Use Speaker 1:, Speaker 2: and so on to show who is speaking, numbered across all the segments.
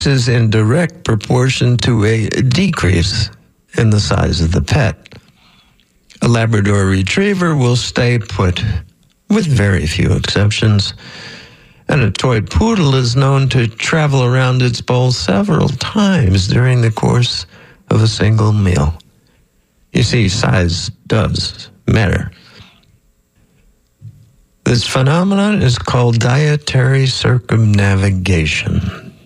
Speaker 1: is in direct proportion to a decrease in the size of the pet. A Labrador Retriever will stay put, with very few exceptions, and a toy poodle is known to travel around its bowl several times during the course of a single meal. You see, size does matter. This phenomenon is called dietary circumnavigation.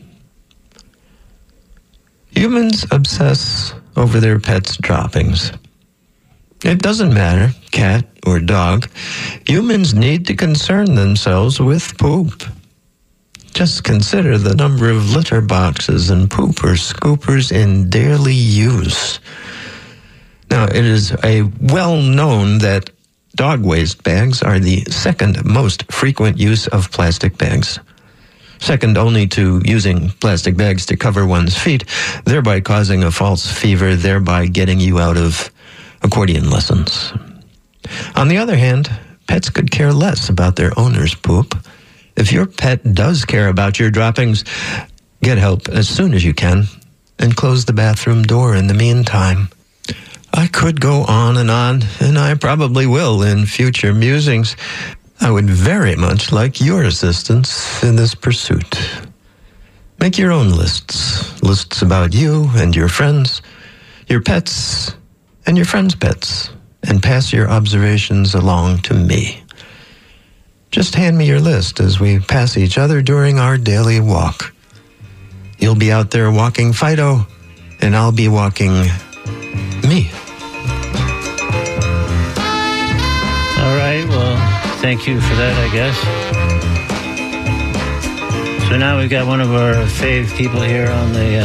Speaker 1: Humans obsess over their pets' droppings. It doesn't matter, cat or dog. Humans need to concern themselves with poop. Just consider the number of litter boxes and pooper scoopers in daily use. Now, it is well known that dog waste bags are the second most frequent use of plastic bags. Second only to using plastic bags to cover one's feet, thereby causing a false fever, thereby getting you out of accordion lessons. On the other hand, pets could care less about their owner's poop. If your pet does care about your droppings, get help as soon as you can and close the bathroom door in the meantime. I could go on, and I probably will in future musings. I would very much like your assistance in this pursuit. Make your own lists about you and your friends, your pets, and your friends' pets, and pass your observations along to me. Just hand me your list as we pass each other during our daily walk. You'll be out there walking Fido, and I'll be walking me.
Speaker 2: All right, well, thank you for that, I guess. So now we've got one of our fave people here on the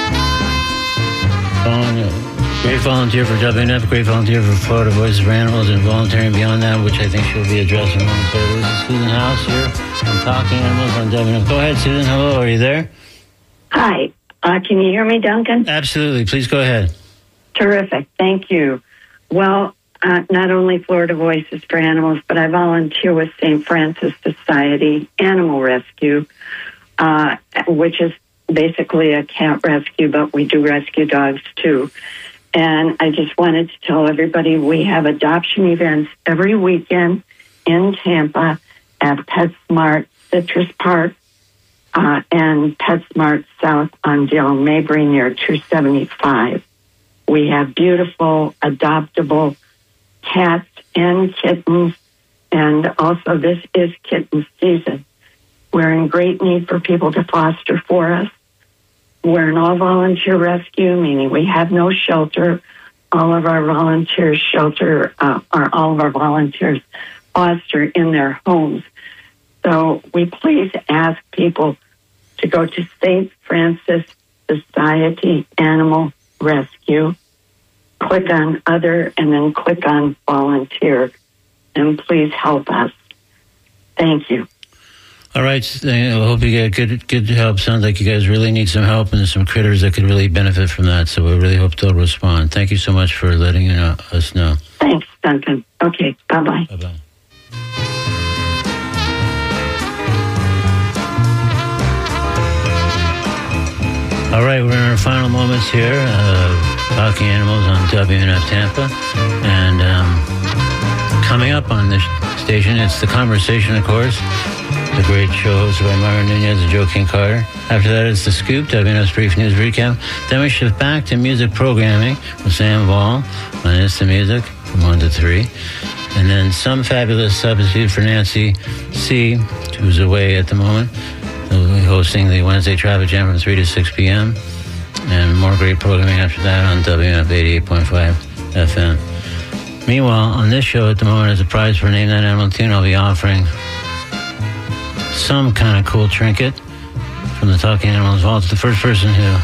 Speaker 2: phone. Great volunteer for WNF, great volunteer for Florida Voices for Animals, and volunteering beyond that, which I think she'll be addressing momentarily. This is Susan House here from Talking Animals on WNF. Go ahead, Susan. Hello, are you there?
Speaker 3: Hi. Can you hear me, Duncan?
Speaker 2: Absolutely. Please go ahead.
Speaker 3: Terrific. Thank you. Well, not only Florida Voices for Animals, but I volunteer with St. Francis Society Animal Rescue, which is basically a cat rescue, but we do rescue dogs too. And I just wanted to tell everybody we have adoption events every weekend in Tampa at PetSmart Citrus Park and PetSmart South on Dale Mabry near 275. We have beautiful, adoptable cats and kittens, and also this is kitten season. We're in great need for people to foster for us. We're an all-volunteer rescue, meaning we have no shelter. All of our volunteers foster in their homes. So we please ask people to go to St. Francis Society Animal Rescue, click on Other, and then click on Volunteer, and please help us. Thank you.
Speaker 2: All right. I hope you get good help. Sounds like you guys really need some help, and there's some critters that could really benefit from that. So we really hope they'll respond. Thank you so much for letting us know.
Speaker 3: Thanks, Duncan. Okay. Bye-bye.
Speaker 2: Bye-bye. All right. We're in our final moments here. Talking Animals on WNF Tampa. And coming up on this station, it's The Conversation, of course. The great show hosted by Myron Nunez and Joe King Carter. After that, it's The Scoop, WNF's brief news recap. Then we shift back to music programming with Sam Vall on It's the Music from 1 to 3. And then some fabulous substitute for Nancy C., who's away at the moment. We'll be hosting the Wednesday Traffic Jam from 3 to 6 p.m. And more great programming after that on WNF 88.5 FM. Meanwhile, on this show at the moment, as a prize for Name That Animal Tune, I'll be offering some kind of cool trinket from the Talking Animals Vault. The first person who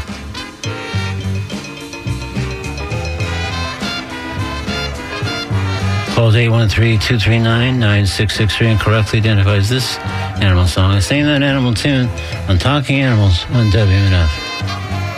Speaker 2: calls 813-239-9663 and correctly identifies this animal song and sing that animal tune on Talking Animals on WNF.